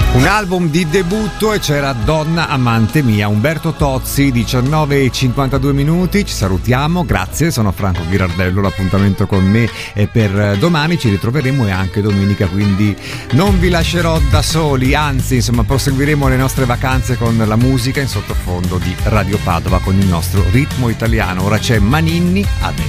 Un album di debutto e c'era Donna amante mia, Umberto Tozzi, 19:52 minuti. Ci salutiamo, grazie, sono Franco Ghirardello, l'appuntamento con me è per domani, ci ritroveremo e anche domenica, quindi non vi lascerò da soli, anzi insomma proseguiremo le nostre vacanze con la musica in sottofondo di Radio Padova con il nostro ritmo italiano. Ora c'è Maninni, adesso.